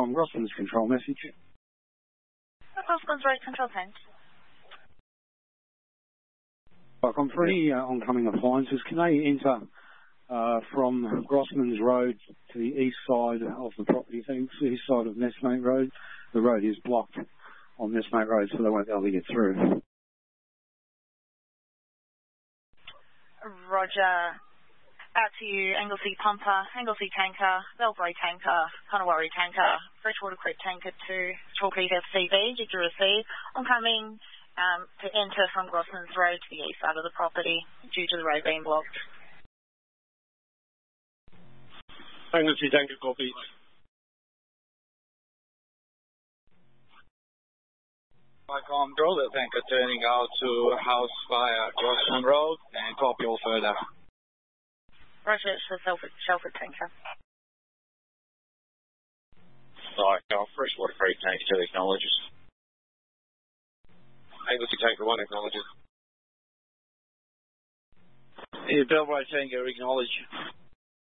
from Grossman's control message. Grossman's Road control tank. I'm for any oncoming appliances. Can they enter from Grossman's Road to the east side of the property? Thanks, the east side of Messmate Road. The road is blocked on Messmate Road, so they won't be able to get through. Roger. Out to you, Anglesey Pumper, Anglesey Tanker, Belgrey Tanker, Conowari Tanker, Freshwater Creek Tanker 2, Chalkheath FCV, did you receive? Oncoming to enter from Grossman's Road to the east side of the property due to the road being blocked. Anglesey Tanker, copy. Icon, draw the tanker turning out to house via Grossman Road and copy all further. Roger, it's the Shelford Tanker. Freshwater Creek Tanker 2 acknowledges. Anglesey Tanker 1 acknowledges. Belgrey Tanker acknowledge.